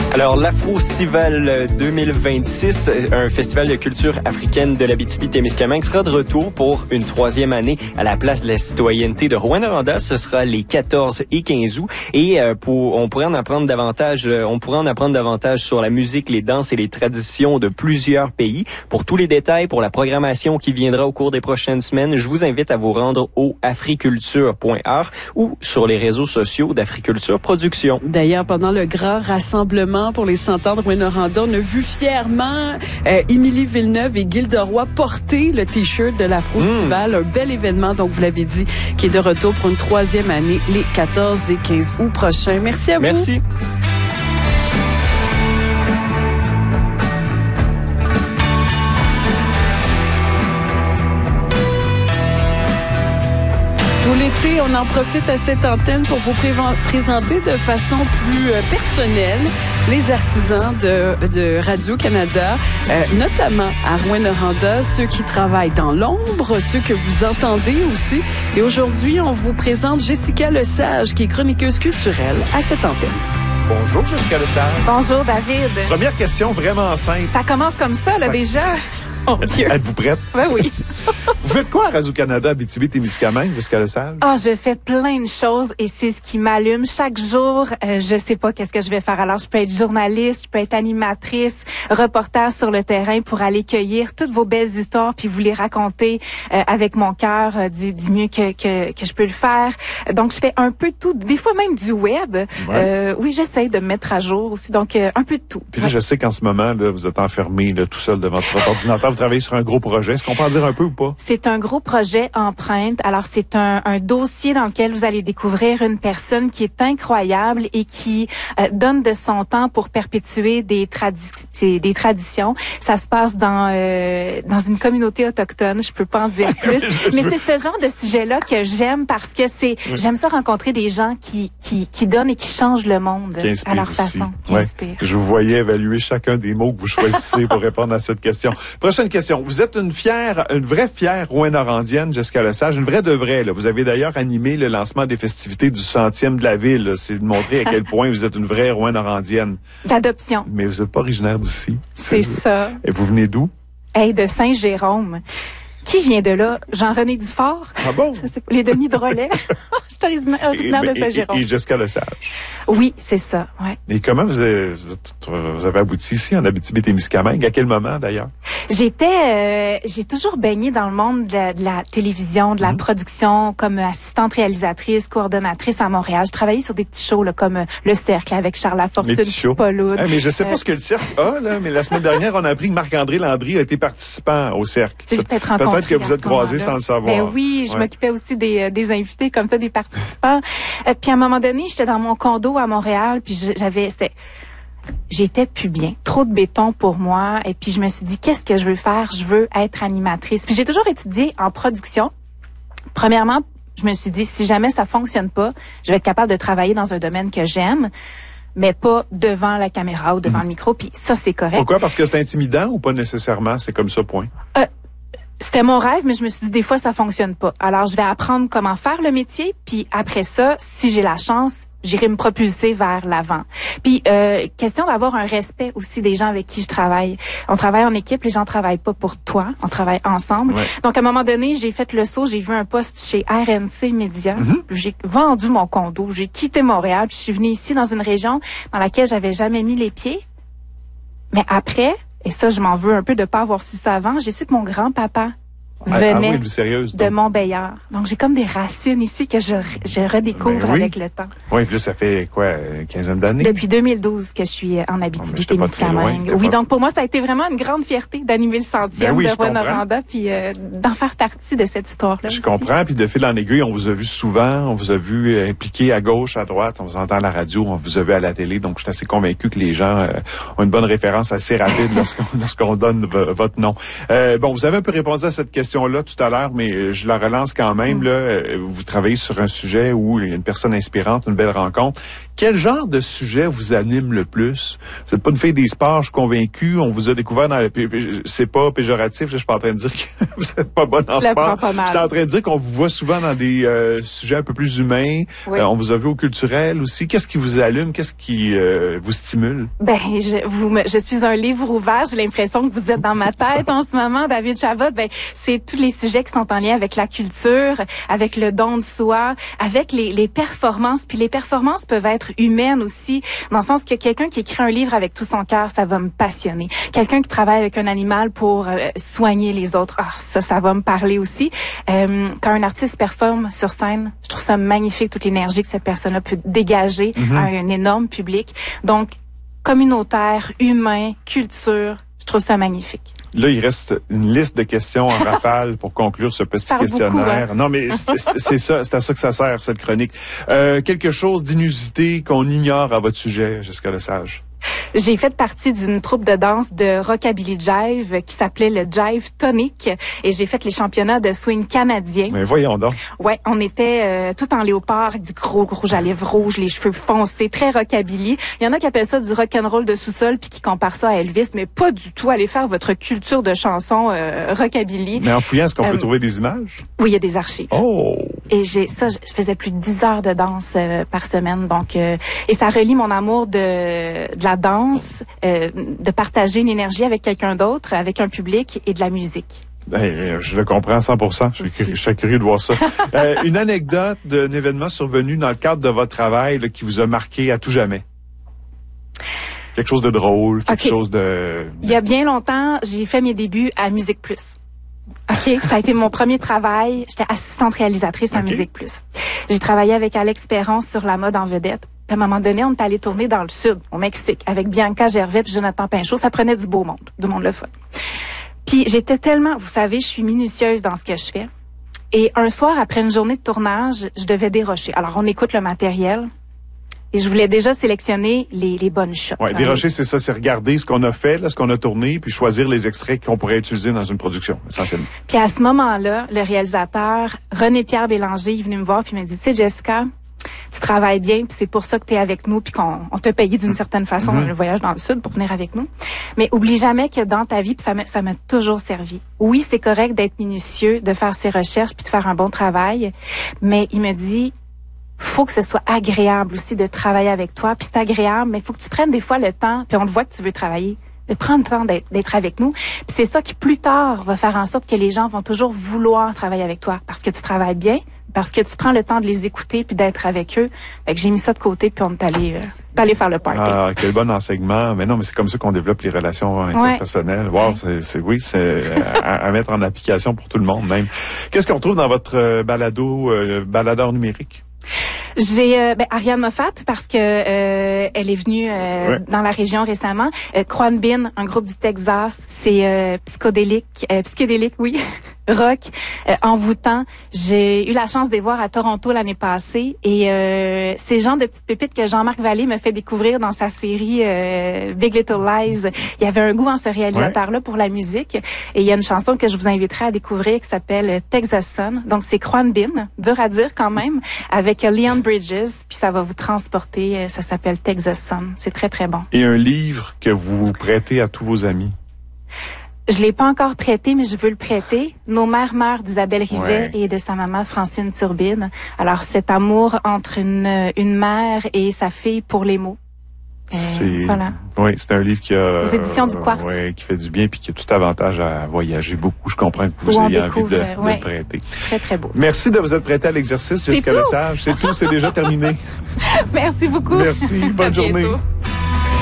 Alors, l'Afro-Stival 2026, un festival de culture africaine de l'Abitibi-Témiscamingue, sera de retour pour une 3e année à la place de la citoyenneté de Rouyn-Noranda. Ce sera les 14 et 15 août. Et on pourrait en apprendre davantage sur la musique, les danses et les traditions de plusieurs pays. Pour tous les détails, pour la programmation qui viendra au cours des prochaines semaines, je vous invite à vous rendre au africulture.art ou sur les réseaux sociaux d'Africulture Production. D'ailleurs, pendant le grand rassemblement pour les 100 ans de Rouyn-Noranda, on a vu fièrement Émilie Villeneuve et Gilda Roy porter le T-shirt de l'Afro-Stival. Un bel événement, donc vous l'avez dit, qui est de retour pour une 3e année, les 14 et 15 août prochains. Merci à vous. Merci. Tout l'été, on en profite à cette antenne pour vous présenter de façon plus personnelle les artisans de Radio-Canada, notamment à Rouyn-Noranda, ceux qui travaillent dans l'ombre, ceux que vous entendez aussi. Et aujourd'hui, on vous présente Jessica Lesage, qui est chroniqueuse culturelle à cette antenne. Bonjour, Jessica Lesage. Bonjour, David. Première question vraiment simple. Ça commence comme ça, là, déjà. Mon Dieu. Êtes-vous prête? Ben oui. Vous faites quoi à Radio-Canada, Abitibi-Témiscamingue, Jessica Lesage? Je fais plein de choses et c'est ce qui m'allume. Chaque jour, je sais pas qu'est-ce que je vais faire. Alors, je peux être journaliste, je peux être animatrice, reporter sur le terrain pour aller cueillir toutes vos belles histoires puis vous les raconter avec mon cœur du mieux que je peux le faire. Donc, je fais un peu de tout, des fois même du web. Ouais. Oui, j'essaie de me mettre à jour aussi, donc un peu de tout. Puis là, je sais qu'en ce moment, là, vous êtes enfermé là, tout seul devant votre ordinateur. Vous travaillez sur un gros projet. Est-ce qu'on peut en dire un peu ou pas? C'est un gros projet Empreinte. Alors, c'est un dossier dans lequel vous allez découvrir une personne qui est incroyable et qui donne de son temps pour perpétuer des traditions. Ça se passe dans une communauté autochtone. Je peux pas en dire plus. Mais c'est ce genre de sujet-là que j'aime parce que j'aime ça rencontrer des gens qui donnent et qui changent le monde à leur façon. Qui inspirent. Je vous voyais évaluer chacun des mots que vous choisissez pour répondre à cette question. Prochaine question. Vous êtes une vraie fière Rouyn-Norandienne, Jessica Lesage, une vraie de vraie. Là. Vous avez d'ailleurs animé le lancement des festivités du 100e de la ville. Là. C'est de montrer à quel point vous êtes une vraie Rouyn-Norandienne. D'adoption. Mais vous n'êtes pas originaire d'ici. C'est ça. Et vous venez d'où? De Saint-Jérôme. Qui vient de là? Jean-René Dufort. Ah bon? Les Denis-Drolet. Je suis originaire de Saint-Jérôme. Et Jessica Lesage. Oui, c'est ça, ouais. Et comment vous avez abouti ici, en Abitibi-Témiscamingue? À quel moment, d'ailleurs? J'ai toujours baigné dans le monde de la télévision, de la production, comme assistante réalisatrice, coordonnatrice à Montréal. Je travaillais sur des petits shows, là, comme Le Cercle, avec Charles Lafortune, Paul Oud. Mais je sais pas ce que le Cercle a, là, mais la semaine dernière, on a appris que Marc-André Landry a été participant au Cercle. J'ai peut-être que vous êtes croisés sans le savoir. Ben oui, je m'occupais aussi des invités, comme ça, des participants. Puis à un moment donné, j'étais dans mon condo à Montréal, puis j'étais plus bien. Trop de béton pour moi. Et puis je me suis dit, qu'est-ce que je veux faire? Je veux être animatrice. Puis j'ai toujours étudié en production. Premièrement, je me suis dit, si jamais ça fonctionne pas, je vais être capable de travailler dans un domaine que j'aime, mais pas devant la caméra ou devant le micro. Puis ça, c'est correct. Pourquoi? Parce que c'est intimidant ou pas nécessairement? C'est comme ça, point. C'était mon rêve, mais je me suis dit, des fois, ça fonctionne pas. Alors, je vais apprendre comment faire le métier, puis après ça, si j'ai la chance, j'irai me propulser vers l'avant. Puis, question d'avoir un respect aussi des gens avec qui je travaille. On travaille en équipe, les gens travaillent pas pour toi, on travaille ensemble. Ouais. Donc, à un moment donné, j'ai fait le saut, j'ai vu un poste chez RNC Média. J'ai vendu mon condo, j'ai quitté Montréal, puis je suis venue ici dans une région dans laquelle j'avais jamais mis les pieds. Mais après... Et ça, je m'en veux un peu de pas avoir su ça avant. J'ai su que mon grand-papa venait de Montbéliard. Donc, j'ai comme des racines ici que je redécouvre avec le temps. Oui, puis là, ça fait quoi, une quinzaine d'années? Depuis 2012 que je suis en Abitibi-Témiscamingue. Oui, donc pour moi, ça a été vraiment une grande fierté d'animer le 100e de Rouyn-Noranda, puis d'en faire partie de cette histoire-là. Je comprends, puis de fil en aiguille, on vous a vu souvent, on vous a vu impliqué à gauche, à droite, on vous entend à la radio, on vous a vu à la télé, donc je suis assez convaincu que les gens ont une bonne référence assez rapide lorsqu'on donne votre nom. Bon, vous avez un peu répondu à cette question. question-là tout à l'heure, mais je la relance quand même. Là, vous travaillez sur un sujet où il y a une personne inspirante, une belle rencontre. Quel genre de sujet vous anime le plus? Vous n'êtes pas une fille des sports, je suis convaincu. On vous a découvert dans c'est pas péjoratif, là, je suis pas en train de dire que vous n'êtes pas bonne en sport. Je suis en train de dire qu'on vous voit souvent dans des sujets un peu plus humains. Oui. On vous a vu au culturel aussi. Qu'est-ce qui vous allume? Qu'est-ce qui vous stimule? Ben, je suis un livre ouvert. J'ai l'impression que vous êtes dans ma tête en ce moment, David Chabot. Ben, c'est tous les sujets qui sont en lien avec la culture, avec le don de soi, avec les performances. Puis les performances peuvent être humaines aussi, dans le sens que quelqu'un qui écrit un livre avec tout son cœur, ça va me passionner. Quelqu'un qui travaille avec un animal pour soigner les autres, ça va me parler aussi. Quand un artiste performe sur scène, je trouve ça magnifique, toute l'énergie que cette personne-là peut dégager à un énorme public. Donc, communautaire, humain, culture, je trouve ça magnifique. Là, il reste une liste de questions en rafale pour conclure ce petit questionnaire. Beaucoup, hein? Non, mais c'est ça, c'est à ça que ça sert, cette chronique. Quelque chose d'inusité qu'on ignore à votre sujet, Jessica Lesage? J'ai fait partie d'une troupe de danse de rockabilly jive qui s'appelait le Jive Tonic et j'ai fait les championnats de swing canadien. Mais voyons donc. Ouais, on était tout en léopard avec du gros rouge à lèvres rouges, les cheveux foncés, très rockabilly. Il y en a qui appellent ça du rock'n'roll de sous-sol puis qui comparent ça à Elvis, mais pas du tout. Allez faire votre culture de chansons rockabilly. Mais en fouillant, est-ce qu'on peut trouver des images? Oui, il y a des archives. Oh! Et je faisais plus de 10 heures de danse par semaine, donc et ça relie mon amour de la danse, de partager une énergie avec quelqu'un d'autre, avec un public et de la musique. Je le comprends à 100%. Je suis curieux de voir ça. Une anecdote d'un événement survenu dans le cadre de votre travail là, qui vous a marqué à tout jamais. Quelque chose de drôle, quelque chose de... Il y a bien longtemps, j'ai fait mes débuts à Musique Plus. OK, ça a été mon premier travail. J'étais assistante réalisatrice à Musique Plus. J'ai travaillé avec Alex Perron sur la mode en vedette. À un moment donné, on est allé tourner dans le sud, au Mexique, avec Bianca Gervais et Jonathan Pinchot. Ça prenait du beau monde, le fun. Puis j'étais tellement, vous savez, je suis minutieuse dans ce que je fais. Et un soir, après une journée de tournage, je devais dérocher. Alors, on écoute le matériel. Et je voulais déjà sélectionner les bonnes shots. Ouais, dérocher, c'est ça, c'est regarder ce qu'on a fait, là, ce qu'on a tourné, puis choisir les extraits qu'on pourrait utiliser dans une production, essentiellement. Puis à ce moment-là, le réalisateur, René-Pierre Bélanger, il est venu me voir puis il m'a dit, tu sais, Jessica, tu travailles bien, puis c'est pour ça que tu es avec nous, puis qu'on t'a payé d'une certaine façon le voyage dans le sud pour venir avec nous. Mais oublie jamais que dans ta vie, puis ça m'a toujours servi. Oui, c'est correct d'être minutieux, de faire ses recherches, puis de faire un bon travail, mais il me dit, faut que ce soit agréable aussi de travailler avec toi, puis c'est agréable, mais il faut que tu prennes des fois le temps, puis on le voit que tu veux travailler, de prendre le temps d'être avec nous. Puis c'est ça qui, plus tard, va faire en sorte que les gens vont toujours vouloir travailler avec toi, parce que tu travailles bien, parce que tu prends le temps de les écouter puis d'être avec eux. Fait que j'ai mis ça de côté puis on est allé faire le party. Ah, quel bon enseignement. Mais non, mais c'est comme ça qu'on développe les relations interpersonnelles. Wow, c'est à mettre en application pour tout le monde même. Qu'est-ce qu'on trouve dans votre baladeur numérique? J'ai Ariane Moffat parce que elle est venue dans la région récemment. Quan Bin, un groupe du Texas, c'est psychédélique, oui, rock, envoûtant. J'ai eu la chance de les voir à Toronto l'année passée et c'est le genre de petites pépites que Jean-Marc Vallée me fait découvrir dans sa série Big Little Lies. Il y avait un goût en ce réalisateur-là pour la musique et il y a une chanson que je vous inviterai à découvrir qui s'appelle Texas Sun. Donc c'est Quan Bin, dur à dire quand même, avec Leon Bridges, puis ça va vous transporter. Ça s'appelle Texas Sun. C'est très, très bon. Et un livre que vous prêtez à tous vos amis? Je l'ai pas encore prêté, mais je veux le prêter. Nos mères meurent d'Isabelle Rivet et de sa maman Francine Turbine. Alors, cet amour entre une mère et sa fille pour les mots. Voilà. Oui, c'est un livre qui a... Les éditions du Quartz. Qui fait du bien puis qui a tout avantage à voyager beaucoup. Je comprends que vous ayez envie de le prêter. Très, très beau. Merci de vous être prêté à l'exercice, Jessica Lesage. C'est tout, c'est déjà terminé. Merci beaucoup. Merci, bonne journée. Bientôt.